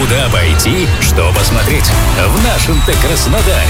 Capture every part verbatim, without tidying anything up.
Куда пойти, что посмотреть в нашем-то Краснодаре?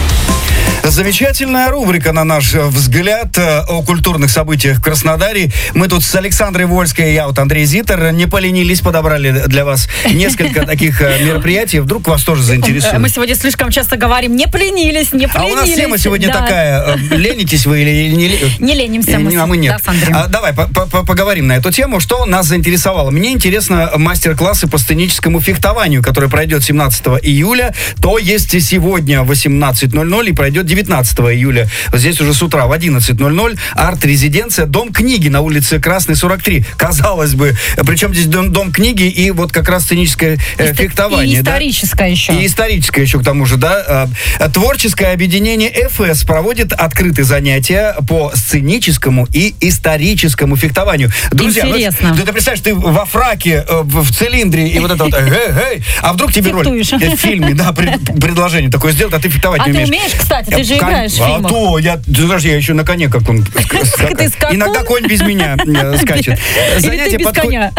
Замечательная рубрика, на наш взгляд, о культурных событиях в Краснодаре. Мы тут с Александрой Вольской и я, вот Андрей Зитер, не поленились, подобрали для вас несколько таких мероприятий. Вдруг вас тоже заинтересует. Мы сегодня слишком часто говорим, не поленились, не поленились. А у нас тема сегодня да. такая, ленитесь вы или не Не ленимся мы. А мы нет. Да, а, давай по -по поговорим на эту тему. Что нас заинтересовало? Мне интересно мастер-классы по сценическому фехтованию, который пройдет семнадцатого июля. То есть сегодня в восемнадцать ноль ноль и пройдет девятнадцатого июля. Здесь уже с утра в одиннадцать ноль ноль арт-резиденция Дом книги на улице Красной, сорок три. Казалось бы, причем здесь дом, дом книги и вот как раз сценическое э, фехтование. И историческое, да? еще. И историческое еще к тому же, да. Творческое объединение эф эс проводит открытые занятия по сценическому и историческому фехтованию. Друзья, интересно. Ну, ты, ты представляешь, ты во фраке, в, в цилиндре и вот это вот, эй, а вдруг тебе Фехтуешь. роль в фильме, да, предложение такое сделать, а ты фехтовать а не умеешь. А ты умеешь, кстати, ты же Кон... играешь в фильмах. А то, я, даже я еще на коне как он скакает. Иногда конь без меня скачет. Занятия без коня.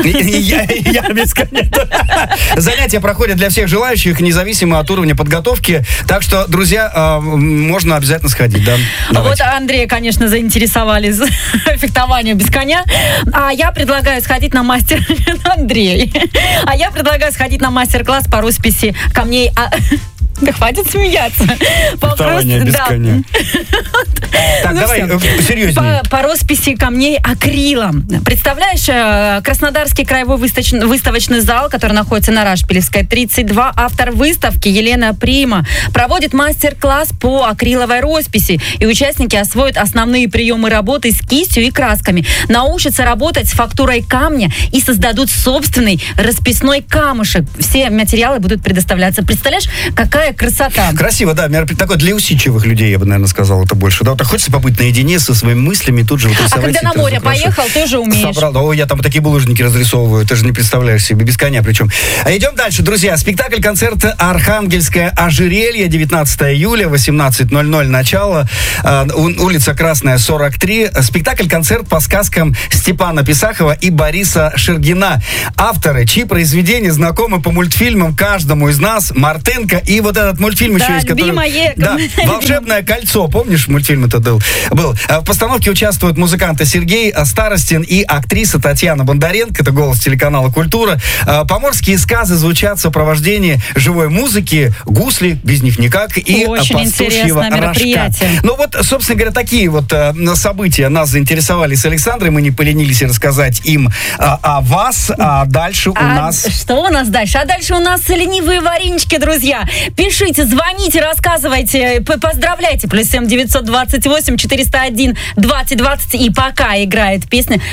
Я без коня. Занятия проходят для всех желающих, независимо от уровня подготовки. Так что, друзья, можно обязательно сходить, да. Вот Андрея, конечно, заинтересовали фехтованием без коня. А я предлагаю сходить на мастер... Андрей. А я предлагаю сходить на мастер-класс по росписи камней... Да хватит смеяться. Фехтование без да. коня. Так, ну давай все. серьезнее. По, по росписи камней акрилом. Представляешь, Краснодарский краевой выставочный, выставочный зал, который находится на Рашпилевской, тридцать два, автор выставки Елена Прима, проводит мастер-класс по акриловой росписи. И участники освоят основные приемы работы с кистью и красками, научатся работать с фактурой камня и создадут собственный расписной камушек. Все материалы будут предоставляться. Представляешь, какая красота. Красиво, да. Такое для усидчивых людей, я бы, наверное, сказал это больше. Да, вот так хочется побыть наедине со своими мыслями, тут же вот А когда на море поехал, ты же умеешь. Собрал. О, я там такие булыжники разрисовываю, ты же не представляешь себе, без коня причем. А идем дальше, друзья. Спектакль-концерт «Архангельское ожерелье», девятнадцатого июля, восемнадцать ноль ноль начало, э, улица Красная, сорок три. Спектакль-концерт по сказкам Степана Писахова и Бориса Шергина. Авторы, чьи произведения знакомы по мультфильмам каждому из нас, Мартынко и вот этот мультфильм да, еще есть, который... Да, «Волшебное кольцо». Помнишь, мультфильм это был? был? В постановке участвуют музыканты Сергей Старостин и актриса Татьяна Бондаренко. Это голос телеканала «Культура». Поморские сказы звучат в сопровождении живой музыки, гусли, без них никак, и пастушьего рожка. Ну вот, собственно говоря, такие вот события нас заинтересовали с Александрой. Мы не поленились рассказать им о, о вас. А дальше у а нас... Что у нас дальше? А дальше у нас ленивые варенички, друзья. Пишите, звоните, рассказывайте, поздравляйте. Плюс семь девятьсот двадцать восемь четыреста один двадцать двадцать. И пока играет песня